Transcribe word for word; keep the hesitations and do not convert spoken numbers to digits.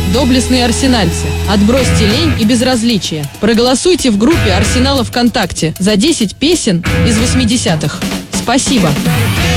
доблестные арсенальцы. Отбросьте лень и безразличие. Проголосуйте в группе Арсенала ВКонтакте за десять песен из восьмидесятых. Спасибо.